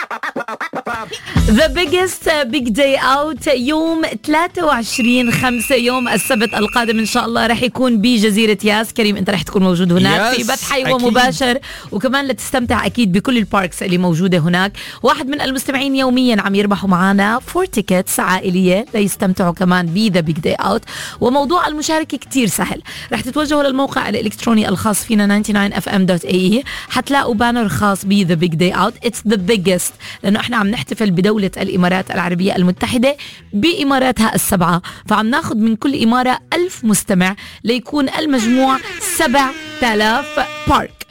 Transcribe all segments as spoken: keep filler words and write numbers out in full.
The biggest big day out يوم ثلاثة وعشرين خمسة يوم السبت القادم إن شاء الله رح يكون بجزيرة ياس. كريم أنت رح تكون موجود هناك في بث حي ومباشر، وكمان لتستمتع أكيد بكل الباركس اللي موجودة هناك. واحد من المستمعين يوميا عم يربحوا معنا فور تيكتس عائلية ليستمتعوا كمان ب The Big Day Out. وموضوع المشاركة كتير سهل، رح تتوجهوا للموقع الإلكتروني الخاص فينا تسعة وتسعين إف إم دوت إيه إي، حتلاقوا بانر خاص ب The Big Day Out. It's the biggest لأنه إحنا عم نحتفل بدولة الإمارات العربية المتحدة بإماراتها السبعة، فعم ناخد من كل إمارة ألف مستمع ليكون المجموع سبعة آلاف بارك.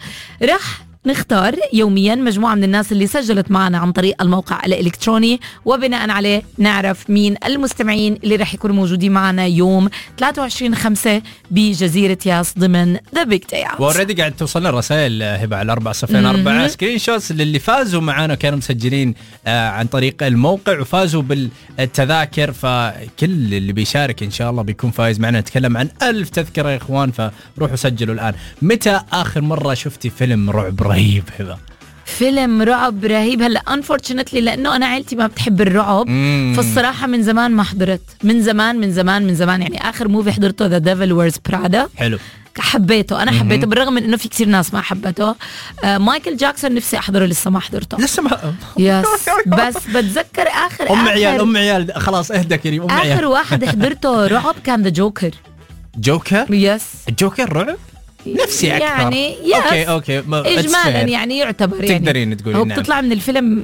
رح نختار يوميا مجموعة من الناس اللي سجلت معنا عن طريق الموقع الإلكتروني، وبناء عليه نعرف مين المستمعين اللي رح يكونوا موجودين معنا يوم ثلاثة وعشرين خمسة بجزيرة ياس ضمن The Big Day Out. وردي قاعد توصلنا الرسائل هبة على أربعة صفرين أربعة سكرين شوتس للي فازوا معنا كانوا مسجلين آه عن طريق الموقع وفازوا بالتذاكر، فكل اللي بيشارك إن شاء الله بيكون فايز معنا. نتكلم عن ألف تذكرة يا إخوان، فروحوا سجلوا الآن. متى آخر مرة شفتي فيلم رعب رهيب هذا؟ فيلم رعب رهيب هلا unfortunately لانه انا عائلتي ما بتحب الرعب، مم. فالصراحه من زمان ما حضرت، من زمان من زمان من زمان يعني اخر موفي حضرته The Devil Wears Prada. حلو، حبيته انا، حبيته بالرغم من انه في كتير ناس ما حبته. آه مايكل جاكسون نفسي احضره، لسه ما حضرته لسه ما يس بس بتذكر اخر ام آخر عيال ام عيال خلاص اهدى كريم. ام عيال اخر واحد حضرته رعب كان ذا جوكر. جوكر يس الجوكر رعب نفسي أكثر يعني أوكي أوكي إجمالا يعني يعتبر يعني تقدرين تقولين هو نعم. بتطلع من الفيلم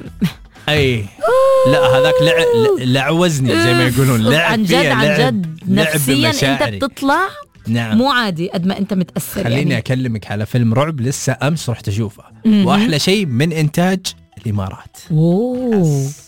أي لا هذاك لع... لعوزني زي ما يقولون، لعب عن جد عن جد نفسيا أنت بتطلع نعم. مو عادي قد ما أنت متأثر. خليني يعني أكلمك على فيلم رعب لسه أمس رحت أشوفه، وأحلى شيء من إنتاج الإمارات. أوه